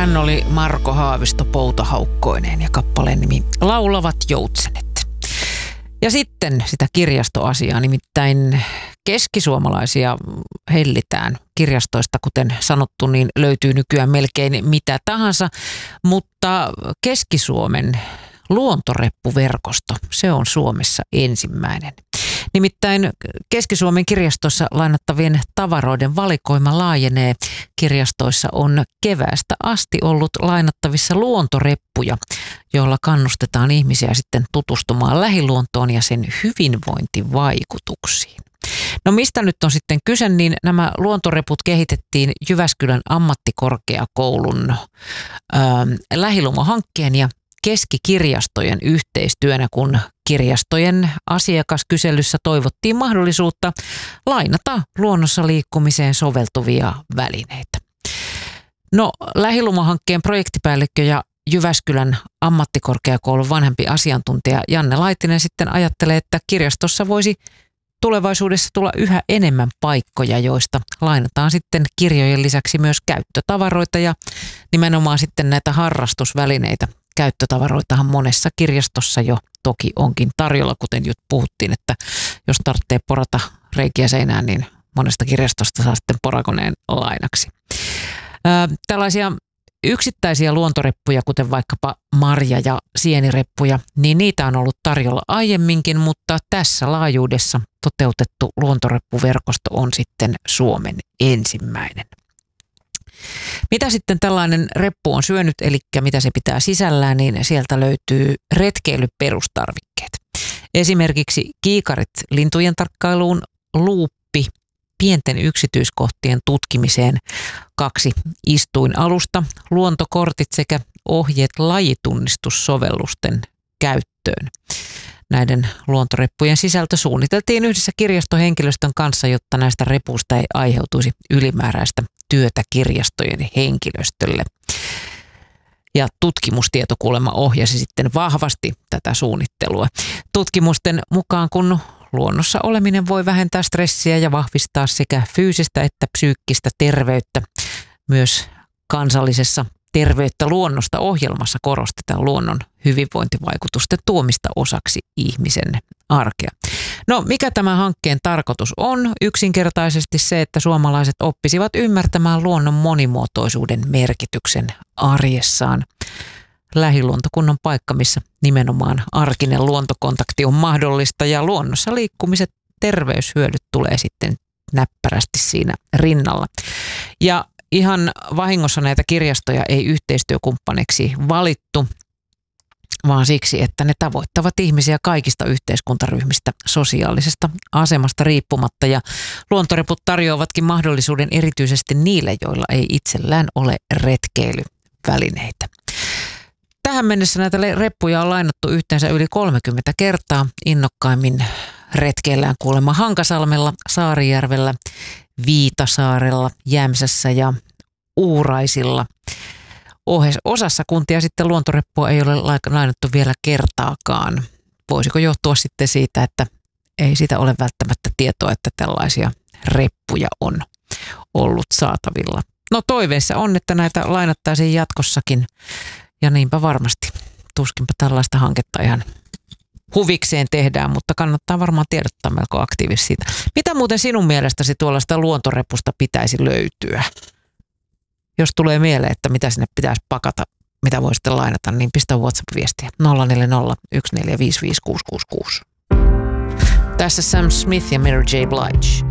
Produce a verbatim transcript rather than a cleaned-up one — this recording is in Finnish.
Hän oli Marko Haavisto Poutahaukkoineen ja kappaleen nimi Laulavat joutsenet. Ja sitten sitä kirjastoasiaa, nimittäin keskisuomalaisia hellitään kirjastoista, kuten sanottu, niin löytyy nykyään melkein mitä tahansa, mutta Keski-Suomen luontoreppuverkosto, se on Suomessa ensimmäinen. Nimittäin Keski-Suomen kirjastossa lainattavien tavaroiden valikoima laajenee. Kirjastoissa on keväästä asti ollut lainattavissa luontoreppuja, joilla kannustetaan ihmisiä sitten tutustumaan lähiluontoon ja sen hyvinvointivaikutuksiin. No mistä nyt on sitten kyse, niin nämä luontoreput kehitettiin Jyväskylän ammattikorkeakoulun ää, lähilumohankkeen ja keskikirjastojen yhteistyönä, kun kirjastojen asiakaskyselyssä toivottiin mahdollisuutta lainata luonnossa liikkumiseen soveltuvia välineitä. No, lähilumohankkeen projektipäällikkö ja Jyväskylän ammattikorkeakoulun vanhempi asiantuntija Janne Laitinen sitten ajattelee, että kirjastossa voisi tulevaisuudessa tulla yhä enemmän paikkoja, joista lainataan sitten kirjojen lisäksi myös käyttötavaroita ja nimenomaan sitten näitä harrastusvälineitä. Käyttötavaroitahan monessa kirjastossa jo toki onkin tarjolla, kuten nyt puhuttiin, että jos tarvitsee porata reikiä seinään, niin monesta kirjastosta saa sitten porakoneen lainaksi. Ää, tällaisia yksittäisiä luontoreppuja, kuten vaikkapa marja- ja sienireppuja, niin niitä on ollut tarjolla aiemminkin, mutta tässä laajuudessa toteutettu luontoreppuverkosto on sitten Suomen ensimmäinen. Mitä sitten tällainen reppu on syönyt, eli mitä se pitää sisällään, niin sieltä löytyy retkeilyperustarvikkeet. Esimerkiksi kiikarit lintujen tarkkailuun, luuppi pienten yksityiskohtien tutkimiseen, kaksi istuinalusta, luontokortit sekä ohjeet lajitunnistussovellusten käyttöön. Näiden luontoreppujen sisältö suunniteltiin yhdessä kirjastohenkilöstön kanssa, jotta näistä repuista ei aiheutuisi ylimääräistä työtä kirjastojen henkilöstölle. Ja tutkimustietokuulemma ohjasi sitten vahvasti tätä suunnittelua. Tutkimusten mukaan, kun luonnossa oleminen voi vähentää stressiä ja vahvistaa sekä fyysistä että psyykkistä terveyttä, myös kansallisessa Terveyttä luonnosta -ohjelmassa korostetaan luonnon hyvinvointivaikutusten tuomista osaksi ihmisen arkea. No, mikä tämä hankkeen tarkoitus on? Yksinkertaisesti se, että suomalaiset oppisivat ymmärtämään luonnon monimuotoisuuden merkityksen arjessaan. Lähiluontokunnan paikka, missä nimenomaan arkinen luontokontakti on mahdollista ja luonnossa liikkumiset terveyshyödyt tulee sitten näppärästi siinä rinnalla. Ja ihan vahingossa näitä kirjastoja ei yhteistyökumppaneiksi valittu, vaan siksi, että ne tavoittavat ihmisiä kaikista yhteiskuntaryhmistä sosiaalisesta asemasta riippumatta. Ja luontoreput tarjoavatkin mahdollisuuden erityisesti niille, joilla ei itsellään ole retkeilyvälineitä. Tähän mennessä näitä reppuja on lainattu yhteensä yli kolmekymmentä kertaa, innokkaimmin retkeillään kuulemma Hankasalmella, Saarijärvellä, Viitasaarella, Jämsässä ja Uuraisilla. Osassa kuntia sitten luontoreppua ei ole lainattu vielä kertaakaan. Voisiko johtua sitten siitä, että ei siitä ole välttämättä tietoa, että tällaisia reppuja on ollut saatavilla. No, toiveissa on, että näitä lainattaisiin jatkossakin ja niinpä varmasti. Tuskinpä tällaista hanketta ihan huvikseen tehdään, mutta kannattaa varmaan tiedottaa melko aktiivisesti siitä. Mitä muuten sinun mielestäsi tuollaista luontorepusta pitäisi löytyä? Jos tulee mieleen, että mitä sinne pitäisi pakata, mitä voi sitten lainata, niin pistä WhatsApp-viestiä nolla neljä nolla yksi neljä viisi viisi kuusi kuusi kuusi. Tässä Sam Smith ja Mary J. Blige.